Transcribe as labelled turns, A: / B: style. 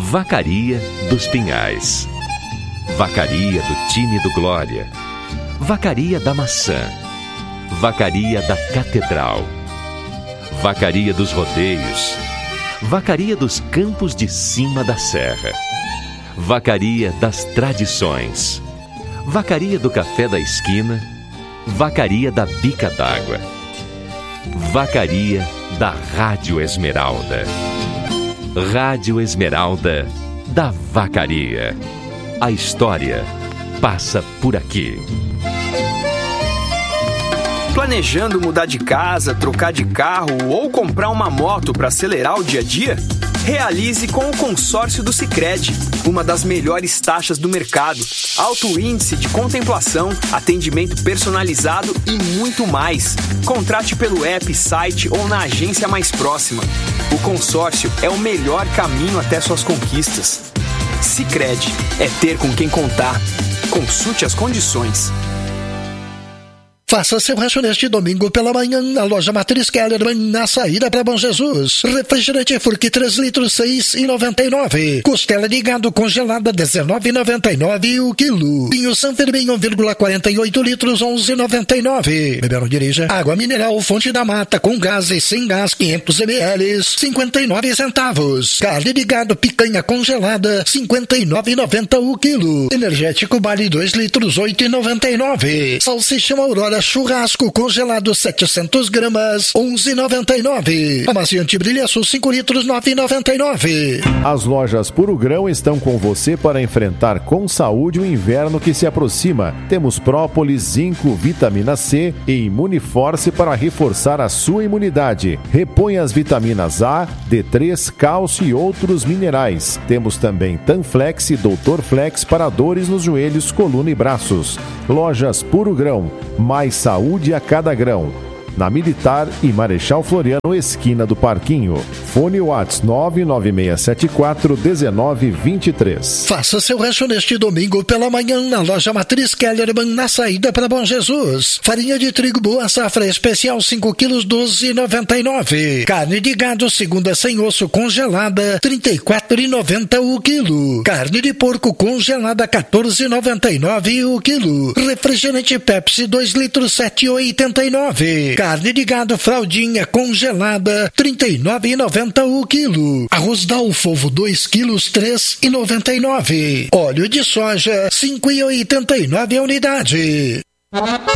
A: Vacaria dos Pinhais. Vacaria do time do Glória. Vacaria da Maçã. Vacaria da Catedral. Vacaria dos Rodeios. Vacaria dos Campos de Cima da Serra. Vacaria das Tradições. Vacaria do Café da Esquina. Vacaria da Bica d'Água. Vacaria da Rádio Esmeralda. Rádio Esmeralda da Vacaria. A história passa por aqui.
B: Planejando mudar de casa, trocar de carro ou comprar uma moto para acelerar o dia a dia? Realize com o consórcio do Sicredi, uma das melhores taxas do mercado, alto índice de contemplação, atendimento personalizado e muito mais. Contrate pelo app, site ou na agência mais próxima. O consórcio é o melhor caminho até suas conquistas. Sicredi é ter com quem contar. Consulte as condições.
C: Faça seu rancho neste domingo pela manhã na loja Matriz Kellerman, na saída para Bom Jesus. Refrigerante Furque 3 litros, R$6,99. Costela de gado congelada, R$19,99 o quilo. Vinho San Firmin, 1,48 litros, R$11,99. Beber não dirija. Água mineral Fonte da Mata, com gás e sem gás, 500 ml, 59 centavos. Carne de gado picanha congelada, R$59,90 o quilo. Energético Bali 2 litros, R$8,99. Salsicha Aurora churrasco congelado 700 gramas, R$11,99. Amaciante Brilhaçu 5 litros, R$9,99.
D: As lojas Puro Grão estão com você para enfrentar com saúde o inverno que se aproxima. Temos própolis, zinco, vitamina C e Imuniforce para reforçar a sua imunidade. Repõe as vitaminas A, D3, cálcio e outros minerais. Temos também Tanflex e Doutor Flex para dores nos joelhos, coluna e braços. Lojas Puro Grão, mais saúde a cada grão. Na Militar e Marechal Floriano, esquina do Parquinho. Fone WhatsApp 996741923.
C: Faça seu rancho neste domingo pela manhã na loja Matriz Kellerman, na saída para Bom Jesus. Farinha de trigo boa safra especial 5 quilos, R$12,99. Carne de gado segunda sem osso congelada, R$34,90 o quilo. Carne de porco congelada, R$14,99 o quilo. Refrigerante Pepsi 2 litros, R$7,89. Carne de gado fraldinha congelada, R$39,90 o quilo. Arroz Dalfovo 2 quilos, R$3,99. Óleo de soja, R$5,89 a unidade.